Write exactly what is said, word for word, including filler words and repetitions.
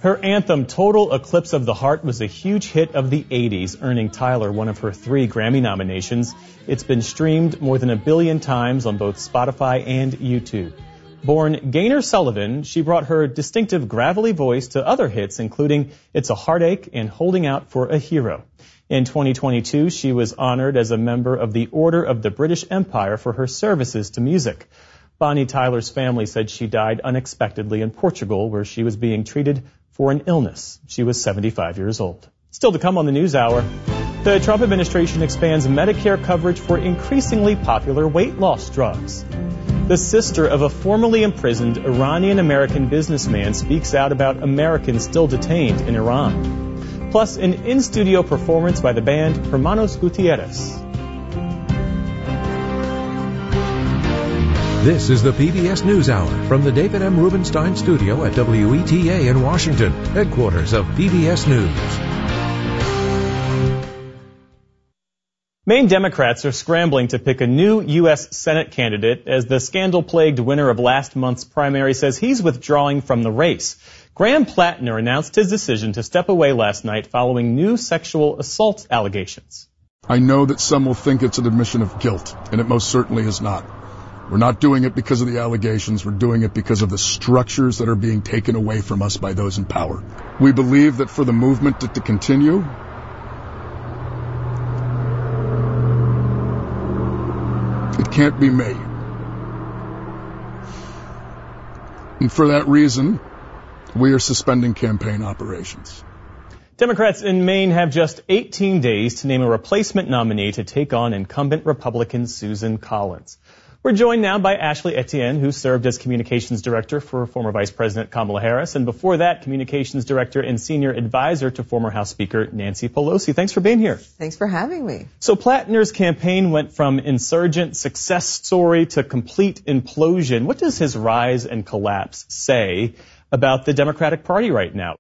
Her anthem, Total Eclipse of the Heart, was a huge hit of the eighties, earning Tyler one of her three Grammy nominations. It's been streamed more than a billion times on both Spotify and YouTube. Born Gaynor Sullivan, she brought her distinctive gravelly voice to other hits, including It's a Heartache and Holding Out for a Hero. In twenty twenty-two, she was honored as a member of the Order of the British Empire for her services to music. Bonnie Tyler's family said she died unexpectedly in Portugal, where she was being treated for an illness. She was seventy-five years old. Still to come on the News Hour, the Trump administration expands Medicare coverage for increasingly popular weight loss drugs. The sister of a formerly imprisoned Iranian-American businessman speaks out about Americans still detained in Iran. Plus, an in-studio performance by the band Hermanos Gutierrez. This is the P B S NewsHour from the David M. Rubenstein Studio at W E T A in Washington, headquarters of P B S News. Maine Democrats are scrambling to pick a new U S Senate candidate as the scandal-plagued winner of last month's primary says he's withdrawing from the race. Graham Plattner announced his decision to step away last night following new sexual assault allegations. I know that some will think it's an admission of guilt, and it most certainly is not. We're not doing it because of the allegations. We're doing it because of the structures that are being taken away from us by those in power. We believe that for the movement to, to continue, it can't be me. And for that reason, we are suspending campaign operations. Democrats in Maine have just eighteen days to name a replacement nominee to take on incumbent Republican Susan Collins. We're joined now by Ashley Etienne, who served as communications director for former Vice President Kamala Harris, and before that, communications director and senior advisor to former House Speaker Nancy Pelosi. Thanks for being here. Thanks for having me. So Plattner's campaign went from insurgent success story to complete implosion. What does his rise and collapse say about the Democratic Party right now?